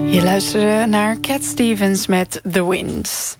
Je luisterde naar Cat Stevens met The Winds.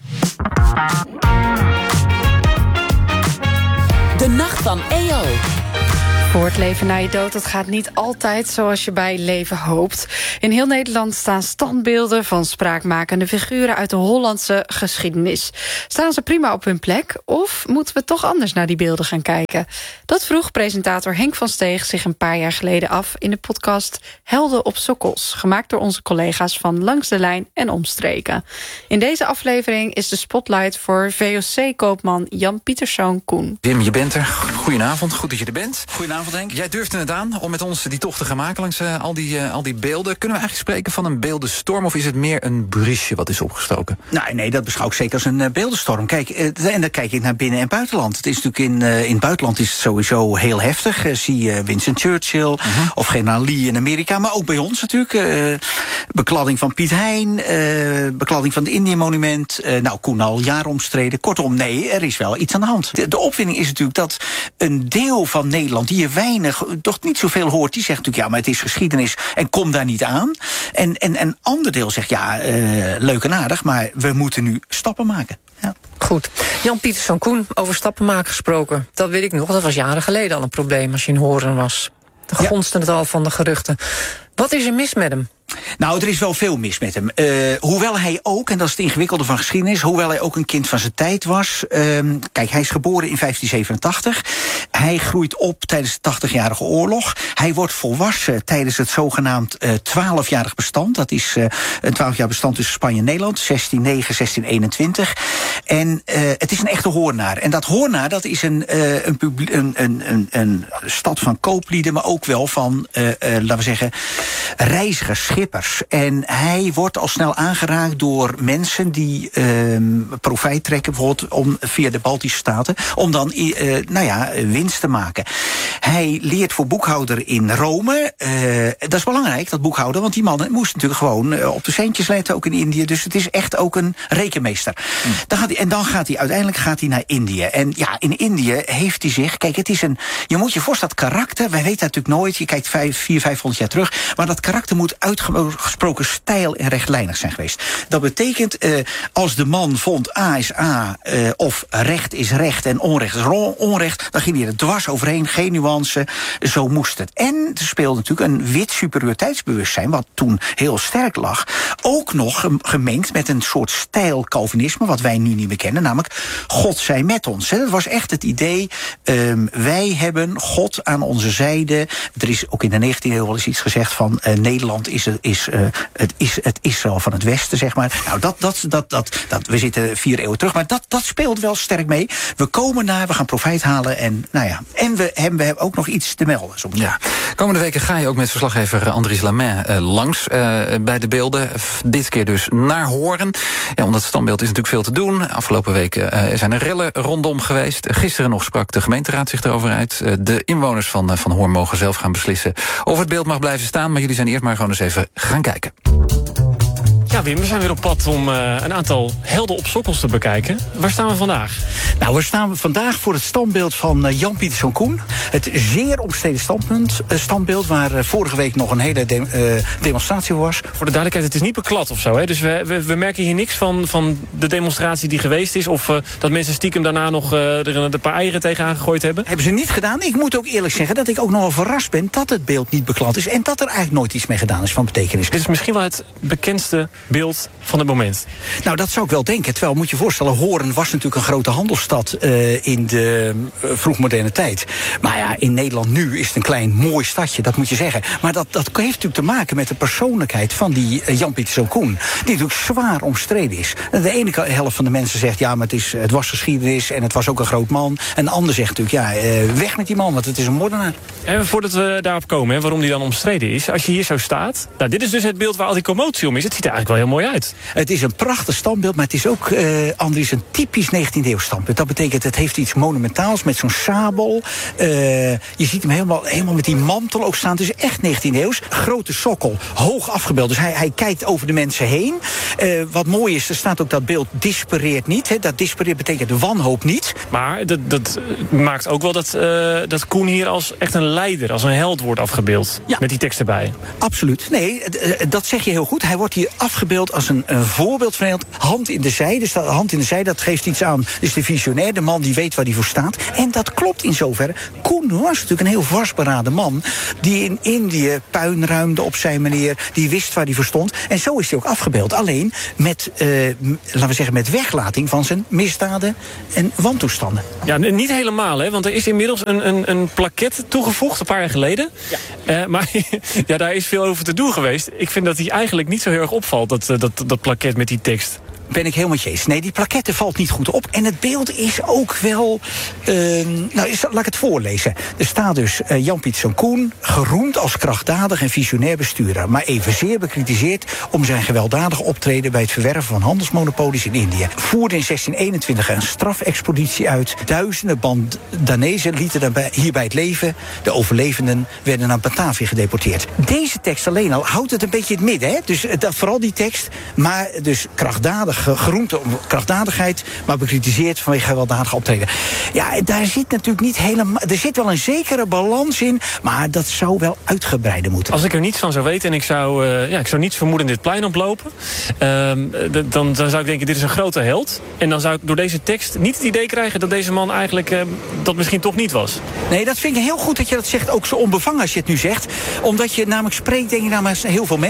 De nacht van EO. Voor het leven na je dood, dat gaat niet altijd zoals je bij leven hoopt. In heel Nederland staan standbeelden van spraakmakende figuren uit de Hollandse geschiedenis. Staan ze prima op hun plek of moeten we toch anders naar die beelden gaan kijken? Dat vroeg presentator Henk van Steeg zich een paar jaar geleden af in de podcast Helden op Sokkels, gemaakt door onze collega's van Langs de Lijn en Omstreken. In deze aflevering is de spotlight voor VOC-koopman Jan Pieterszoon Koen. Wim, je bent er. Goedenavond, goed dat je er bent. Goedenavond, Henk. Jij durfde het aan om met ons die tocht te gaan maken langs al die beelden. Kunnen we eigenlijk spreken van een beeldenstorm of is het meer een briesje wat is opgestoken? Nee, dat beschouw ik zeker als een beeldenstorm. Kijk, en dan kijk ik naar binnen- en buitenland. Het is natuurlijk in het buitenland is het sowieso heel heftig. Zie Winston Churchill of generaal Lee in Amerika, maar ook bij ons natuurlijk. Bekladding van Piet Hein, bekladding van het Indië-monument. Koen al jaren omstreden. Kortom, nee, er is wel iets aan de hand. De opwinding is natuurlijk dat een deel van Nederland die je weinig, toch niet zoveel hoort, die zegt natuurlijk, ja, maar het is geschiedenis en kom daar niet aan. En een ander deel zegt, ja, leuk en aardig, maar we moeten nu stappen maken. Ja. Goed. Jan Pieterszoon Koen, over stappen maken gesproken. Dat weet ik nog, dat was jaren geleden al een probleem als je in Horen was. Dan gonste het al van de geruchten. Wat is er mis met hem? Nou, er is wel veel mis met hem. Hoewel hij ook, en dat is het ingewikkelde van geschiedenis, hoewel hij ook een kind van zijn tijd was. Kijk, hij is geboren in 1587. Hij groeit op tijdens de 80-jarige oorlog. Hij wordt volwassen tijdens het zogenaamd 12-jarig bestand. Dat is een 12-jaar bestand tussen Spanje en Nederland, 1609, 1621. En het is een echte Hoornaar. En dat Hoornaar, dat is een stad van kooplieden, maar ook wel van, laten we zeggen, reizigers, schippers. En hij wordt al snel aangeraakt door mensen die profijt trekken, bijvoorbeeld via de Baltische Staten, om dan winst te maken. Hij leert voor boekhouder in Rome. Dat is belangrijk, dat boekhouden, want die man moest natuurlijk gewoon op de centjes letten, ook in Indië. Dus het is echt ook een rekenmeester. Dan gaat hij uiteindelijk naar Indië. En ja, in Indië heeft hij zich, kijk, het is je moet je voorstellen, dat karakter, wij weten natuurlijk nooit, je kijkt 500 jaar terug, maar dat karakter moet uitgesproken stijl en rechtlijnig zijn geweest. Dat betekent, als de man vond A is A, of recht is recht en onrecht is onrecht, dan ging hij er dwars overheen, geen nuance, zo moest het. En er speelde natuurlijk een wit superioriteitsbewustzijn, wat toen heel sterk lag, ook nog gemengd met een soort stijl Calvinisme, wat wij nu niet meer kennen, namelijk God zij met ons. Dat was echt het idee, wij hebben God aan onze zijde. Er is ook in de 19e eeuw wel eens iets gezegd van Nederland is het Israël van het Westen, zeg maar. Nou, we zitten 4 eeuwen terug, maar dat speelt wel sterk mee. We komen we gaan profijt halen en we hebben ook nog iets te melden. Ja. Komende weken ga je ook met verslaggever Andries Lamain langs bij de beelden. Dit keer dus naar Horen. Ja, omdat het standbeeld is natuurlijk veel te doen. Afgelopen weken zijn er rellen rondom geweest. Gisteren nog sprak de gemeenteraad zich erover uit. De inwoners van Hoorn mogen zelf gaan beslissen of het beeld mag blijven staan. Maar jullie zijn eerst maar gewoon eens even gaan kijken. Ja, Wim, we zijn weer op pad om een aantal helden op sokkels te bekijken. Waar staan we vandaag? Nou, we staan vandaag voor het standbeeld van Jan Pieterszoon Koen. Het zeer omstreden standbeeld waar vorige week nog een hele demonstratie was. Voor de duidelijkheid, het is niet beklad of zo, hè? Dus we merken hier niks van de demonstratie die geweest is, of dat mensen stiekem daarna nog er een paar eieren tegenaan gegooid hebben? Hebben ze niet gedaan. Ik moet ook eerlijk zeggen dat ik ook nogal verrast ben dat het beeld niet beklad is en dat er eigenlijk nooit iets mee gedaan is van betekenis. Dit is misschien wel het bekendste beeld van het moment. Nou, dat zou ik wel denken. Terwijl, moet je voorstellen, Horen was natuurlijk een grote handelsstad in de vroegmoderne tijd. Maar ja, in Nederland nu is het een klein mooi stadje, dat moet je zeggen. Maar dat heeft natuurlijk te maken met de persoonlijkheid van die Jan Pieterszoon Koen, die natuurlijk zwaar omstreden is. De ene helft van de mensen zegt, ja, maar het was geschiedenis en het was ook een groot man. En de ander zegt natuurlijk, ja, weg met die man, want het is een moordenaar. En voordat we daarop komen, waarom die dan omstreden is, als je hier zo staat, nou, dit is dus het beeld waar al die commotie om is. Het ziet er eigenlijk wel heel mooi uit. Het is een prachtig standbeeld, maar het is ook, Andries, een typisch 19e eeuw standbeeld. Dat betekent, het heeft iets monumentaals met zo'n sabel. Je ziet hem helemaal met die mantel ook staan. Het is echt 19e eeuws. Grote sokkel, hoog afgebeeld. Dus hij kijkt over de mensen heen. Wat mooi is, er staat ook dat beeld dispareert niet. Hè. Dat dispareert betekent de wanhoop niet. Maar dat maakt ook wel dat Koen hier als echt een leider, als een held wordt afgebeeld. Ja. Met die tekst erbij. Absoluut. Nee, dat zeg je heel goed. Hij wordt hier afgebeeld als een voorbeeld van een hand in de zij. Dus dat hand in de zij, dat geeft iets aan. Dus de visionair, de man die weet waar hij voor staat. En dat klopt in zoverre. Koen was natuurlijk een heel vastberaden man, die in Indië puin ruimde op zijn manier, die wist waar hij voor stond. En zo is hij ook afgebeeld. Alleen met, laten we zeggen, met weglating van zijn misdaden en wantoestanden. Ja, niet helemaal, hè? Want er is inmiddels een plaquette toegevoegd, een paar jaar geleden. Ja. Maar ja, daar is veel over te doen geweest. Ik vind dat hij eigenlijk niet zo heel erg opvalt, dat plaquette met die tekst. Ben ik helemaal met je eens. Nee, die plaquette valt niet goed op. En het beeld is ook wel... laat ik het voorlezen. Er staat dus Jan Pieterszoon Koen, geroemd als krachtdadig en visionair bestuurder, maar evenzeer bekritiseerd om zijn gewelddadig optreden bij het verwerven van handelsmonopolies in Indië. Voerde in 1621 een strafexpeditie uit. Duizenden Bandanezen lieten hierbij het leven. De overlevenden werden naar Batavië gedeporteerd. Deze tekst alleen al houdt het een beetje in het midden. Hè? Dus vooral die tekst, maar dus krachtdadig, geroemd om krachtdadigheid, maar bekritiseerd vanwege gewelddadig optreden. Ja, daar zit natuurlijk niet helemaal... Er zit wel een zekere balans in, maar dat zou wel uitgebreider moeten. Als ik er niets van zou weten en ik zou niets vermoeden dit plein oplopen, dan zou ik denken, dit is een grote held. En dan zou ik door deze tekst niet het idee krijgen dat deze man eigenlijk dat misschien toch niet was. Nee, dat vind ik heel goed dat je dat zegt, ook zo onbevangen als je het nu zegt. Omdat je namelijk spreekt, denk ik, namens heel veel mensen.